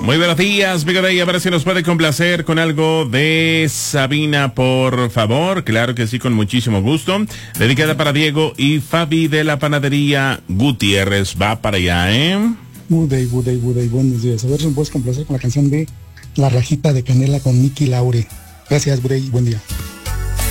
Muy buenos días, Miguel Day. A ver si nos puede complacer con algo de Sabina, por favor. Claro que sí, con muchísimo gusto. Dedicada para Diego y Fabi de la panadería Gutiérrez. Va para allá, ¿eh? Buday, buenos días. A ver si me puedes complacer con la canción de La Rajita de Canela con Nicky Laure. Gracias, Buday, buen día.